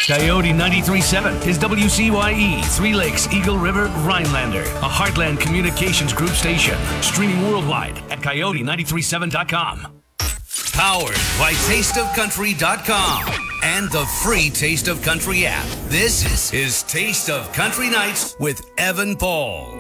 Coyote 93.7 is WCYE, Three Lakes, Eagle River, Rhinelander, a Heartland Communications Group station. Streaming worldwide at coyote937.com. Powered by tasteofcountry.com and the free Taste of Country app. This is Taste of Country Nights with Evan Paul.